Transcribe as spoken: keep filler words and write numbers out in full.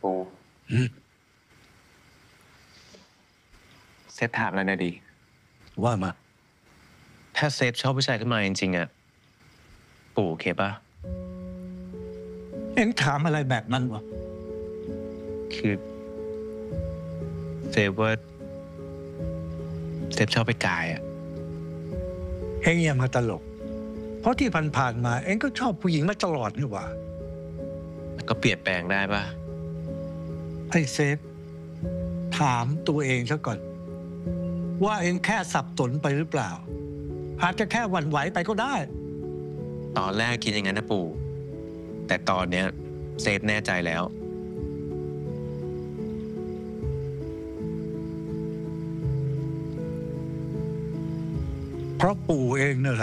ปูเซฟถามแล้วนะดีว่ามาถ้าเซฟชอบผู้ชายขึ้นมาจริงๆอะปู่โอเคปะเอ็งถามอะไรแบบนั้นวะคือเซฟว่าเซฟชอบไปกายอะเอ็งอย่ามาตลก เพราะที่ผ่านๆมา เอ็งก็ชอบผู้หญิงมาตลอดนี่หว่าก็เปลี่ยนแปลงได้ปะไอ้เซฟ ถามตัวเองซะก่อน ว่าเอ็งแค่สับสนไปหรือเปล่า อาจจะแค่หวั่นไหวไปก็ได้ตอนแรกคิดอย่างนั้นนะปู่แต่ตอนเนี้ยเซฟแน่ใจแล้วเพราะปู่เองเนี่ยแหละ